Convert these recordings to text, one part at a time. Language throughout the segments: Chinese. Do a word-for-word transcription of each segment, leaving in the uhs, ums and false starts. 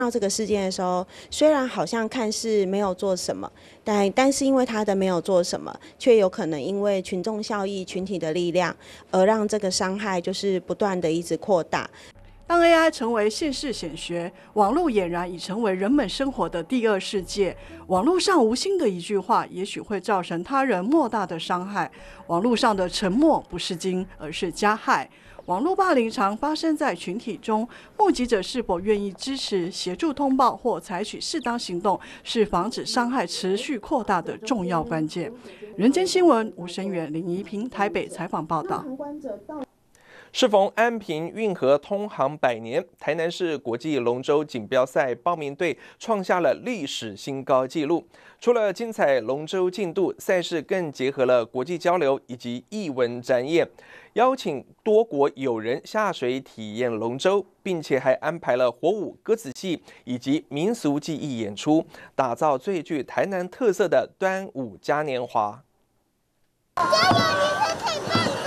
到这个事件的时候，虽然好像看似没有做什么，但但是因为他的没有做什么，却有可能因为群众效益、群体的力量，而让这个伤害就是不断的一直扩大。 当 A I 成为现世显学，网络俨然已成为人们生活的第二世界。网络上无心的一句话，也许会造成他人莫大的伤害。网络上的沉默不是金，而是加害。网络霸凌常发生在群体中，目击者是否愿意支持、协助通报或采取适当行动，是防止伤害持续扩大的重要关键。人间新闻吴声远、林怡平台北采访报道。 适逢安平运河通航百年，台南市国际龙舟锦标赛报名队创下了历史新高纪录。除了精彩龙舟竞渡，赛事更结合了国际交流以及艺文展演，邀请多国友人下水体验龙舟，并且还安排了火舞、歌子戏以及民俗技艺演出，打造最具台南特色的端午嘉年华。 加油，你是最棒的！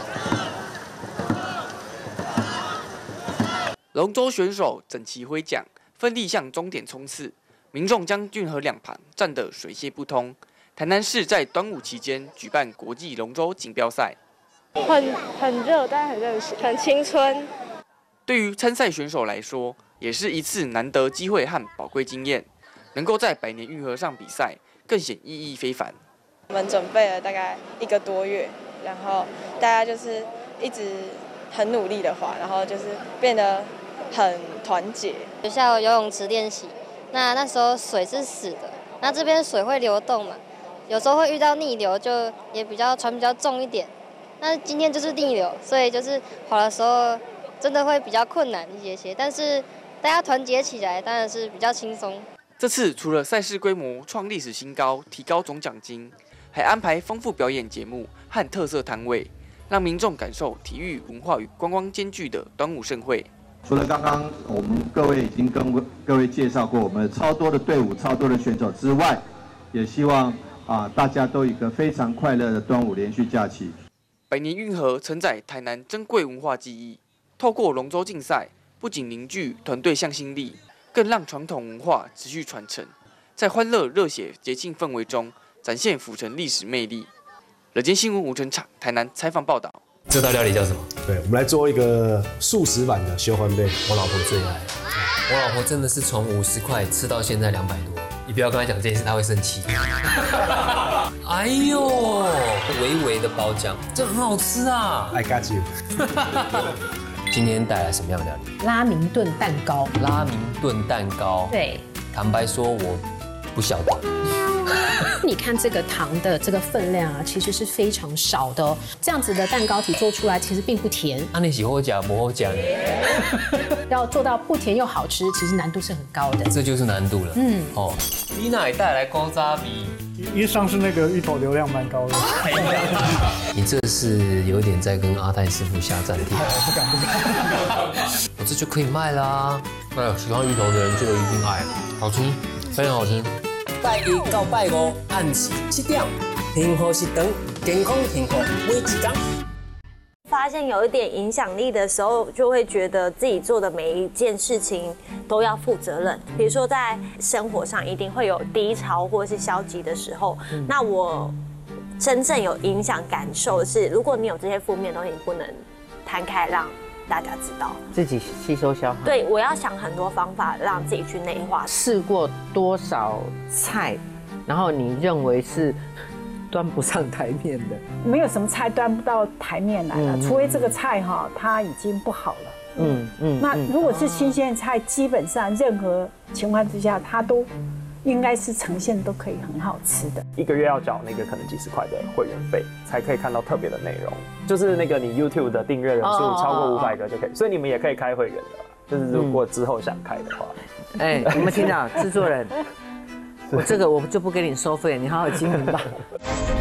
龙舟选手整齐挥桨，奋力向终点冲刺。民众将运河两旁站得水泄不通。台南市在端午期间举办国际龙舟锦标赛， 很很热，但很热血，很青春。 对于参赛选手来说，也是一次难得机会和宝贵经验。能够在百年运河上比赛，更显意义非凡。 我们准备了大概一个多月，然后大家就是一直很努力的滑，然后就是变得很团结。 学校游泳池练习，那那时候水是死的，那这边水会流动嘛，有时候会遇到逆流，就也比较船比较重一点。那今天就是逆流，所以就是滑的时候真的会比较困难一些些，但是大家团结起来当然是比较轻松。 这次除了赛事规模创历史新高，提高总奖金，还安排丰富表演节目和特色摊位，让民众感受体育文化与观光兼具的端午盛会。 除了刚刚我们各位已经跟各位介绍过我们超多的队伍、超多的选手之外，也希望啊大家都有一个非常快乐的端午连续假期。 百年运河承载台南珍贵文化记忆，透过龙舟竞赛，不仅凝聚团队向心力，更让传统文化持续传承，在欢乐热血节庆氛围中展现府城历史魅力。人间新闻吴成场台南采访报道。 这道料理叫什么？ 对，我们来做一个素食版的修欢贝， 我老婆最爱。我老婆真的是从五十块吃到现在两百多，你不要跟她讲这件事，她会生气。哎呦，微微的包浆，这很好吃啊 ！I got you 。 今天带来什么样的料理？ 拉明炖蛋糕。 拉明炖蛋糕。 对。 坦白说，我不晓得。 你看这个糖的这个分量啊，其实是非常少的哦。这样子的蛋糕体做出来，其实并不甜。 啊，你喜欢讲不好讲？ 要做到不甜又好吃，其实难度是很高的。 这就是难度了。嗯，哦，你哪里带来高渣比？ 因为上次那个芋头流量蛮高的。 你这是有点在跟阿泰师傅下战帖。 不敢不敢。 我这就可以卖啦。哎呦，喜欢芋头的人就一定爱，好吃，非常好吃。拜一到拜五按时七点，幸福是长，健康幸福每一天。 发现有一点影响力的时候，就会觉得自己做的每一件事情都要负责任。比如说在生活上一定会有低潮或是消极的时候，嗯、那我真正有影响感受的是，如果你有这些负面的东西，你不能摊开让大家知道， 自己吸收消化。 对，我要想很多方法让自己去内化。 试过多少菜，然后你认为是端不上台面的？ 没有什么菜端不到台面来了，嗯、除非这个菜哈它已经不好了。嗯嗯。那如果是新鲜的菜，基本上任何情况之下，它都应该是呈现都可以很好吃的。 一个月要缴那个可能几十块的会员费，才可以看到特别的内容。就是那个你 YouTube 的订阅人数超过五百个就可以，所以你们也可以开会员的。就是如果之后想开的话。 哎、嗯，你们听到制作人，我这个我就不给你收费，你好好经营吧。